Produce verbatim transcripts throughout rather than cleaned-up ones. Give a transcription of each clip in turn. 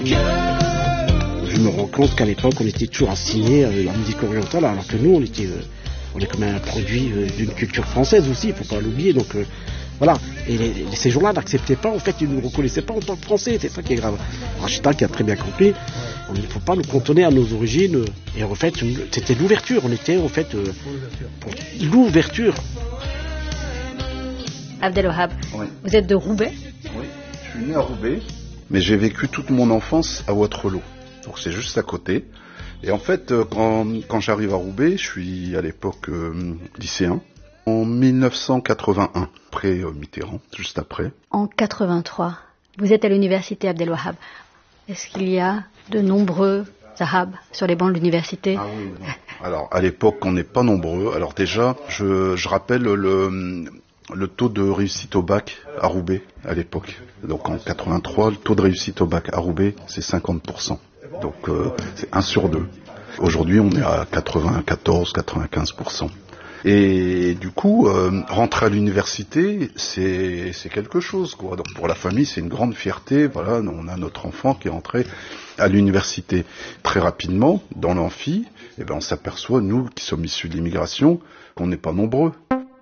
Je me rends compte qu'à l'époque, on était toujours assigné à la musique orientale, alors que nous, on était, euh, on est comme un produit euh, d'une culture française aussi, il ne faut pas l'oublier. Donc euh, voilà. Et les, les, ces gens-là n'acceptaient pas, en fait, ils ne nous reconnaissaient pas en tant que Français. C'est ça qui est grave. Rachida qui a très bien compris, il ne faut pas nous cantonner à nos origines. Et en fait, c'était l'ouverture. On était en fait euh, pour l'ouverture. Abdelwahab, oui. Vous êtes de Roubaix? Oui, je suis né à Roubaix, mais j'ai vécu toute mon enfance à Waterloo. Donc c'est juste à côté. Et en fait, quand, quand j'arrive à Roubaix, je suis à l'époque euh, lycéen, en mille neuf cent quatre-vingt-un, après euh, Mitterrand, juste après. En quatre-vingt-trois, vous êtes à l'université Abdelwahab. Est-ce qu'il y a de nombreux Arabes sur les bancs de l'université? Ah oui, non. Alors à l'époque, on n'est pas nombreux. Alors déjà, je, je rappelle le... le taux de réussite au bac à Roubaix à l'époque. Donc en quatre-vingt-trois, le taux de réussite au bac à Roubaix, c'est cinquante pour cent. Donc euh, c'est un sur deux. Aujourd'hui, on est à quatre-vingt-quatorze à quatre-vingt-quinze pour cent. Et du coup, euh, rentrer à l'université, c'est, c'est quelque chose, quoi. Donc pour la famille, c'est une grande fierté. Voilà, on a notre enfant qui est entré à l'université. Très rapidement, dans l'amphi, eh ben, on s'aperçoit, nous qui sommes issus de l'immigration, qu'on n'est pas nombreux.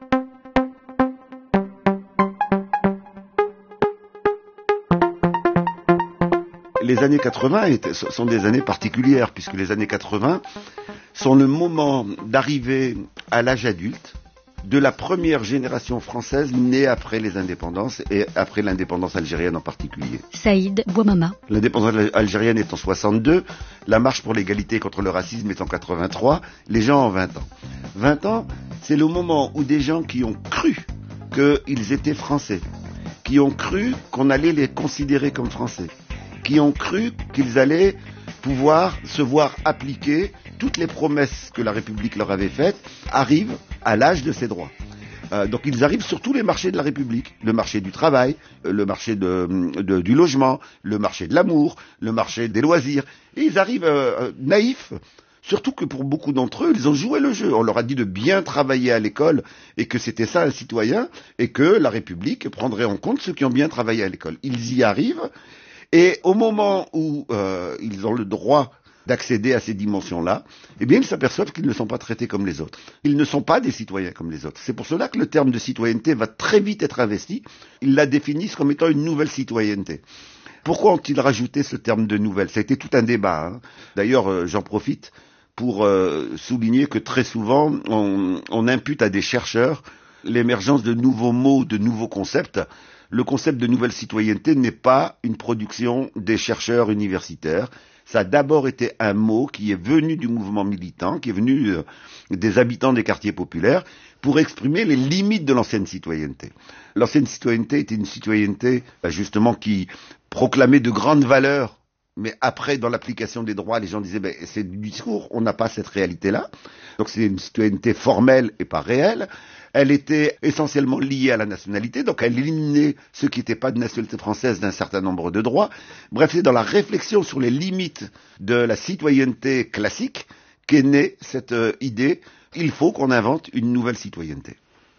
Les années quatre-vingts sont des années particulières, puisque les années quatre-vingts sont le moment d'arrivée à l'âge adulte de la première génération française née après les indépendances, et après l'indépendance algérienne en particulier. Saïd Bouamama. L'indépendance algérienne est en soixante-deux, la marche pour l'égalité contre le racisme est en quatre-vingt-trois, les gens ont vingt ans. vingt ans, c'est le moment où des gens qui ont cru qu'ils étaient français, qui ont cru qu'on allait les considérer comme français, qui ont cru qu'ils allaient pouvoir se voir appliquer toutes les promesses que la République leur avait faites, arrivent à l'âge de ces droits. Euh, donc ils arrivent sur tous les marchés de la République, le marché du travail, le marché de, de, du logement, le marché de l'amour, le marché des loisirs, et ils arrivent euh, naïfs. Surtout que pour beaucoup d'entre eux, ils ont joué le jeu. On leur a dit de bien travailler à l'école et que c'était ça un citoyen et que la République prendrait en compte ceux qui ont bien travaillé à l'école. Ils y arrivent. Et au moment où euh, ils ont le droit d'accéder à ces dimensions-là, eh bien, ils s'aperçoivent qu'ils ne sont pas traités comme les autres. Ils ne sont pas des citoyens comme les autres. C'est pour cela que le terme de citoyenneté va très vite être investi. Ils la définissent comme étant une nouvelle citoyenneté. Pourquoi ont-ils rajouté ce terme de nouvelle? Ça a été tout un débat. Hein. D'ailleurs, euh, j'en profite pour euh, souligner que très souvent, on, on impute à des chercheurs l'émergence de nouveaux mots, de nouveaux concepts. Le concept de nouvelle citoyenneté n'est pas une production des chercheurs universitaires. Ça a d'abord été un mot qui est venu du mouvement militant, qui est venu euh, des habitants des quartiers populaires, pour exprimer les limites de l'ancienne citoyenneté. L'ancienne citoyenneté était une citoyenneté, bah, justement, qui proclamait de grandes valeurs, mais après, dans l'application des droits, les gens disaient ben, c'est du discours, on n'a pas cette réalité-là. Donc c'est une citoyenneté formelle et pas réelle. Elle était essentiellement liée à la nationalité, donc elle éliminait ceux qui n'étaient pas de nationalité française d'un certain nombre de droits. Bref, c'est dans la réflexion sur les limites de la citoyenneté classique qu'est née cette euh, idée, il faut qu'on invente une nouvelle citoyenneté.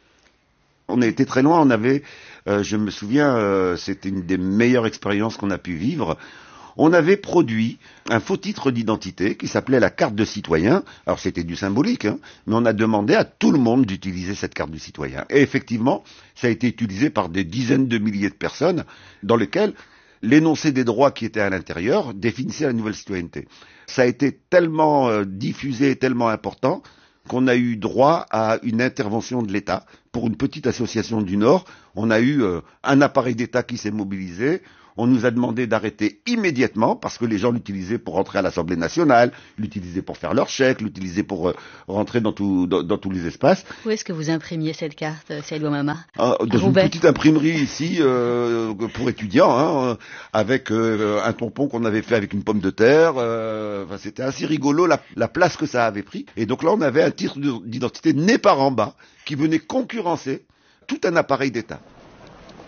On a été très loin, on avait, euh, je me souviens, euh, c'était une des meilleures expériences qu'on a pu vivre. On avait produit un faux titre d'identité qui s'appelait la carte de citoyen. Alors c'était du symbolique, hein, mais on a demandé à tout le monde d'utiliser cette carte de citoyen. Et effectivement, ça a été utilisé par des dizaines de milliers de personnes dans lesquelles l'énoncé des droits qui étaient à l'intérieur définissait la nouvelle citoyenneté. Ça a été tellement euh, diffusé, tellement important, qu'on a eu droit à une intervention de l'État. Pour une petite association du Nord, on a eu euh, un appareil d'État qui s'est mobilisé. On nous a demandé d'arrêter immédiatement parce que les gens l'utilisaient pour rentrer à l'Assemblée nationale, l'utilisaient pour faire leurs chèques, l'utilisaient pour euh, rentrer dans, tout, dans, dans tous les espaces. Où est-ce que vous imprimiez cette carte, Saïd Bouamama? ah, Dans une petite imprimerie ici, euh, pour étudiants, hein, avec euh, un tampon qu'on avait fait avec une pomme de terre. Euh, enfin, c'était assez rigolo la, la place que ça avait pris. Et donc là, on avait un titre d'identité né par en bas qui venait concurrencer tout un appareil d'État.